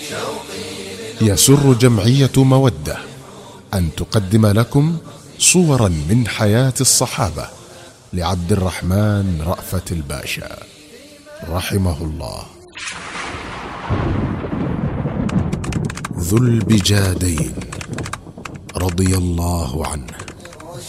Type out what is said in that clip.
يسر جمعية مودة أن تقدم لكم صورا من حياة الصحابة لعبد الرحمن رأفت الباشا رحمه الله. ذو البجادين رضي الله عنه.